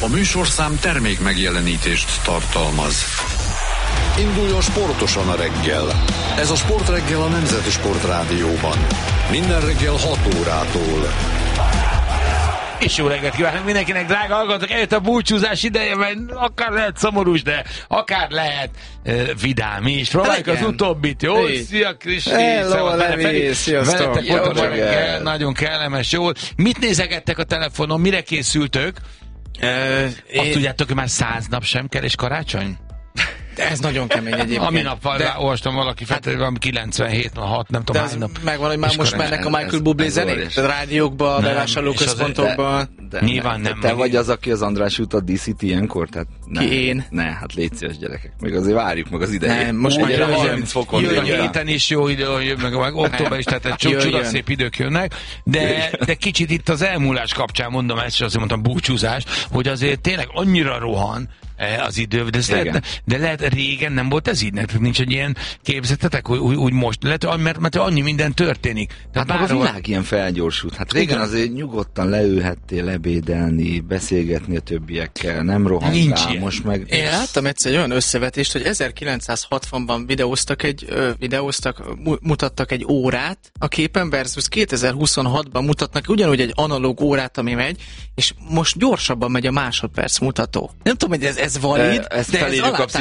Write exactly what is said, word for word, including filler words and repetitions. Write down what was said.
A műsorszám termék megjelenítést tartalmaz. Induljon sportosan a reggel. Ez a Sportreggel a Nemzeti Sportrádióban. Minden reggel hat órától. És jó reggelt kívánok mindenkinek, drága hallgatók! Eljött a búcsúzás ideje, mert akár lehet szomorús, de akár lehet uh, vidám is. Próbáljuk az utóbbit, jó? Hey. Szia, Kristi! Hello, Levi! Sziasztok! Veletek Jó voltam a reggel. reggel, nagyon kellemes, jól. Mit nézegettek a telefonon, mire készültök? Uh, Azt tudjátok, hogy már száz nap sem kell, és karácsony? Ez nagyon kemény egyébként. Ami nap de, olvastam valaki feltétlenül, valami kilencvenhét, hat, nem tudom, de hány nap. megvan, hogy már és most karácsony. mennek a Michael Bublé zenék? Rádiókba, bevásárlóközpontokba. De Nyilván ne, nem. Te vagy az, aki az András utat díszíti ilyenkor? Tehát ne, Ki én? Ne, hát légy szíves gyerekek. Még azért várjuk meg az idejét. Nem, most már Ugye jön, harminc fokon Jön jön. héten is jó idő, jön, meg, meg október is, tehát egy Jöjjön. csodaszép idők jönnek, de, de kicsit itt az elmúlás kapcsán mondom ezt, és azért mondtam búcsúzás, hogy azért tényleg annyira rohan az idő, de, ez lehet, de lehet régen nem volt ez így, nektek nincs egy ilyen képzetetek, úgy, úgy most, lehet, mert, mert annyi minden történik. Hát meg a világ ilyen felgyorsult. Hát régen azért nyugodtan leülhettél lebédelni, beszélgetni a többiekkel, nem rohantál, most meg... Én láttam egyszer egy olyan összevetést, hogy ezerkilencszázhatvanban videóztak egy, ö, videóztak, mu- mutattak egy órát a képen versus kétezer-huszonhatban mutatnak ugyanúgy egy analóg órát, ami megy, és most gyorsabban megy a másodperc mutató. Nem tudom, hogy ez, ez valid, Ezt de ez felírjuk a alátámasztja